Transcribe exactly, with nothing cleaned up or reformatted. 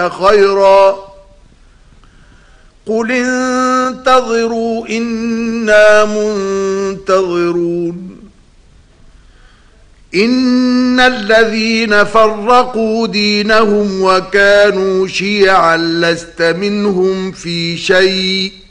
كان خيرا قل انتظروا إنا منتظرون إن الذين فرقوا دينهم وكانوا شيعا لست منهم في شيء